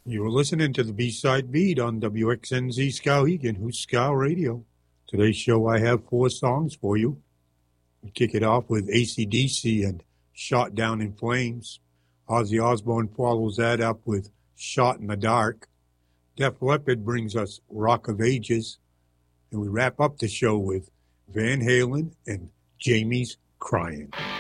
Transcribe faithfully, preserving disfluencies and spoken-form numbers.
You're listening to the B-Side Beat on W X N Z Skowhegan, who's Scow Radio. Today's show, I have four songs for you. We kick it off with A C D C and Shot Down in Flames. Ozzy Osbourne follows that up with Shot in the Dark. Def Leppard brings us Rock of Ages. And we wrap up the show with Van Halen and Jamie's Crying.